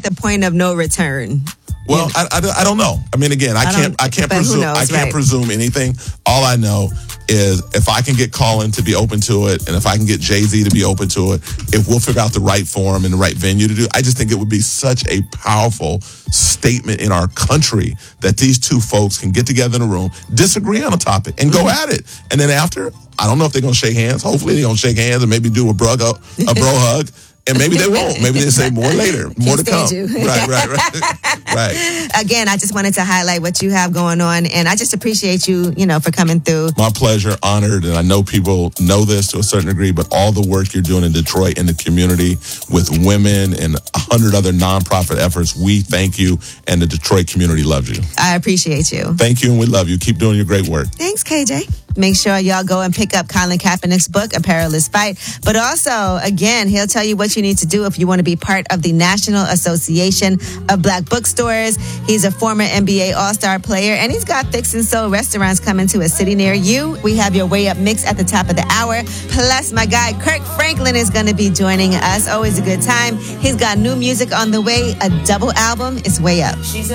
the point of no return? Well, I don't know. I mean, again, I can't presume. I can't presume anything. All I know is if I can get Colin to be open to it, and if I can get Jay-Z to be open to it, if we'll figure out the right forum and the right venue to do, I just think it would be such a powerful statement in our country that these two folks can get together in a room, disagree on a topic, and go at it. And then after, I don't know if they're going to shake hands. Hopefully they're going to shake hands and maybe do a bro hug. And maybe they won't. Maybe they say more later, more to come. Right. Again, I just wanted to highlight what you have going on, and I just appreciate you, for coming through. My pleasure, honored, and I know people know this to a certain degree, but all the work you're doing in Detroit in the community with women and 100 other nonprofit efforts, we thank you, and the Detroit community loves you. I appreciate you. Thank you, and we love you. Keep doing your great work. Thanks, KJ. Make sure y'all go and pick up Colin Kaepernick's book, A Perilous Fight. But also, again, he'll tell you what you need to do if you want to be part of the National Association of Black Bookstores. He's a former NBA All-Star player, and he's got Fix and Soul restaurants coming to a city near you. We have your Way Up mix at the top of the hour. Plus, my guy Kirk Franklin is going to be joining us. Always a good time. He's got new music on the way, a double album. It's Way Up.